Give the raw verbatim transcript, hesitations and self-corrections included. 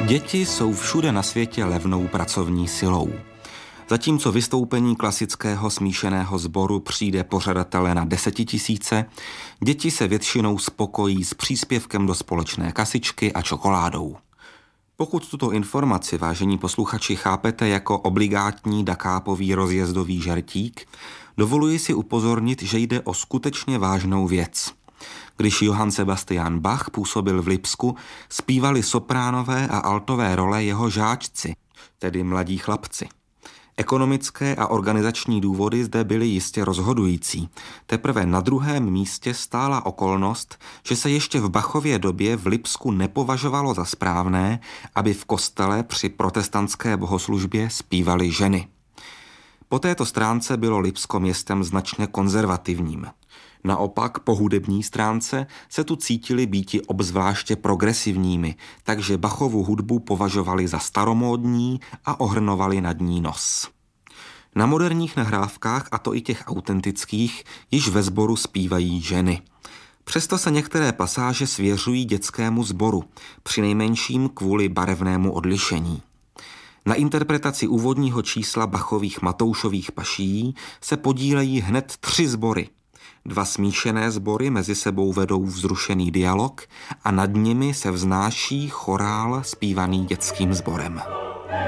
Děti jsou všude na světě levnou pracovní silou. Zatímco vystoupení klasického smíšeného sboru přijde pořadatele na desetitisíce, děti se většinou spokojí s příspěvkem do společné kasičky a čokoládou. Pokud tuto informaci, vážení posluchači, chápete jako obligátní dakápový rozjezdový žertík, dovoluji si upozornit, že jde o skutečně vážnou věc. Když Johann Sebastian Bach působil v Lipsku, zpívali sopránové a altové role jeho žáčci, tedy mladí chlapci. Ekonomické a organizační důvody zde byly jistě rozhodující. Teprve na druhém místě stála okolnost, že se ještě v Bachově době v Lipsku nepovažovalo za správné, aby v kostele při protestantské bohoslužbě zpívaly ženy. Po této stránce bylo Lipsko městem značně konzervativním. Naopak po hudební stránce se tu cítili býti obzvláště progresivními, takže Bachovu hudbu považovali za staromódní a ohrnovali nad ní nos. Na moderních nahrávkách, a to i těch autentických, již ve sboru zpívají ženy. Přesto se některé pasáže svěřují dětskému sboru, přinejmenším kvůli barevnému odlišení. Na interpretaci úvodního čísla Bachových Matoušových pašií se podílejí hned tři sbory. Dva smíšené sbory mezi sebou vedou vzrušený dialog a nad nimi se vznáší chorál zpívaný dětským sborem.